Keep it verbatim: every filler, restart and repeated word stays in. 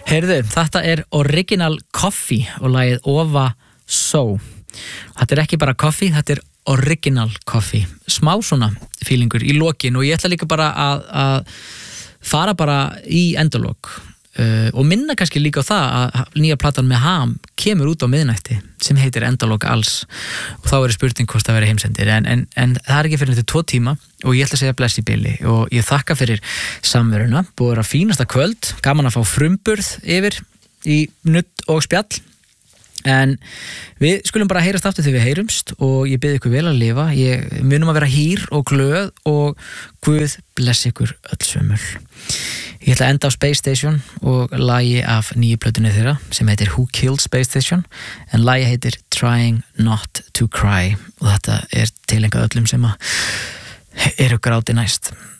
Heyrðu, þetta er Original Coffee og lagið Ova So. Þetta er ekki bara coffee, þetta er Original Coffee. Smá svona feelingur í lokin og ég ætla líka bara að, að fara bara í endalok. Uh, og minna kannski líka á það að nýja platan með Ham kemur út á miðnætti sem heitir Endalok alls og þá er spurning hvort það veri heimsendir en, en, en það er ekki fyrir þetta tvo tíma og ég ætla að segja bless í bili og ég þakka fyrir samveruna, búið að vera fínasta kvöld, gaman að fá frumburð yfir í nudd og spjall en við skulum bara heyrast aftur þegar við heyrumst og ég bið ykkur vel að lifa, ég munum að vera hýr og glöð og Guð bless ykkur öll sömul. Ég ætla að enda á Space Station og lagi af nýju plötunni þeirra sem heitir Who Killed Space Station en lagi heitir Trying Not to Cry og þetta er tilengað öllum sem að eru gráti næst.